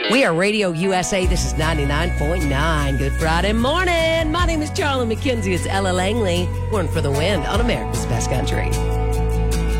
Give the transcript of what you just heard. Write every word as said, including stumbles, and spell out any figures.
We are Radio U S A. This is ninety-nine point nine. Good Friday morning. My name is Charlie McKenzie. It's Ella Langley. Born for the Wind on America's Best Country.